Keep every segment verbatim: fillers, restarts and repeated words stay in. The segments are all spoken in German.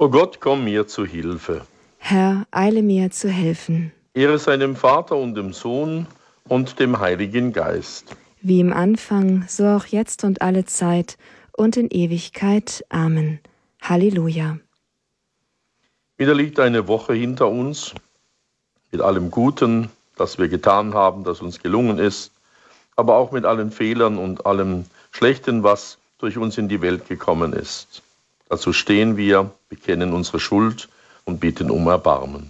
O Gott, komm mir zu Hilfe. Herr, eile mir zu helfen. Ehre sei dem Vater und dem Sohn und dem Heiligen Geist. Wie im Anfang, so auch jetzt und alle Zeit und in Ewigkeit. Amen. Halleluja. Wieder liegt eine Woche hinter uns, mit allem Guten, das wir getan haben, das uns gelungen ist, aber auch mit allen Fehlern und allem Schlechten, was durch uns in die Welt gekommen ist. Dazu stehen wir, bekennen unsere Schuld und bitten um Erbarmen.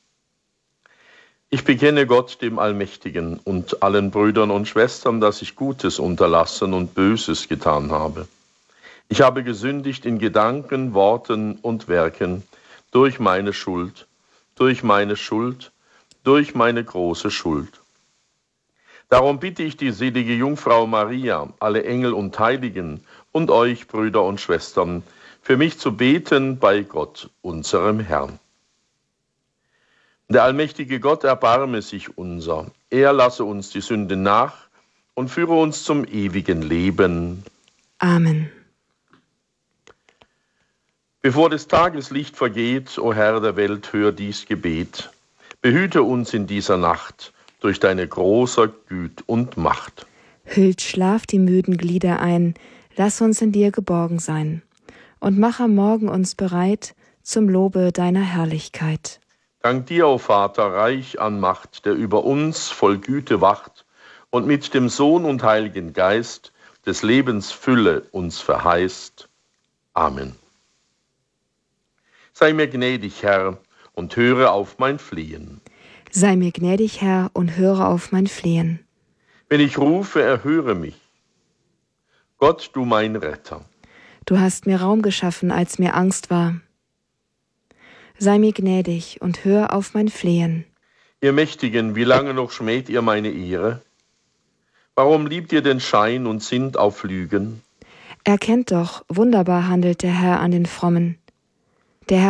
Ich bekenne Gott, dem Allmächtigen, und allen Brüdern und Schwestern, dass ich Gutes unterlassen und Böses getan habe. Ich habe gesündigt in Gedanken, Worten und Werken, durch meine Schuld, durch meine Schuld, durch meine große Schuld. Darum bitte ich die selige Jungfrau Maria, alle Engel und Heiligen und euch, Brüder und Schwestern, für mich zu beten bei Gott, unserem Herrn. Der allmächtige Gott erbarme sich unser, er lasse uns die Sünde nach und führe uns zum ewigen Leben. Amen. Bevor des Tages Licht vergeht, o Herr der Welt, hör dies Gebet. Behüte uns in dieser Nacht durch deine große Güte und Macht. Hüllt Schlaf die müden Glieder ein, lass uns in dir geborgen sein. Und mach am Morgen uns bereit zum Lobe deiner Herrlichkeit. Dank dir, o Vater, reich an Macht, der über uns voll Güte wacht und mit dem Sohn und Heiligen Geist des Lebens Fülle uns verheißt. Amen. Sei mir gnädig, Herr, und höre auf mein Flehen. Sei mir gnädig, Herr, und höre auf mein Flehen. Wenn ich rufe, erhöre mich. Gott, du mein Retter. Du hast mir Raum geschaffen, als mir Angst war. Sei mir gnädig und hör auf mein Flehen. Ihr Mächtigen, wie lange noch schmäht ihr meine Ehre? Warum liebt ihr den Schein und sinnt auf Lügen? Erkennt doch, wunderbar handelt der Herr an den Frommen.